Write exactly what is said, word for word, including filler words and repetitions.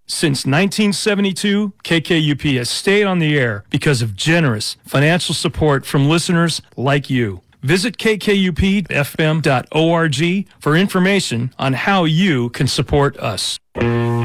Since nineteen seventy-two, K K U P has stayed on the air because of generous financial support from listeners like you. Visit k k u p f m dot org for information on how you can support us.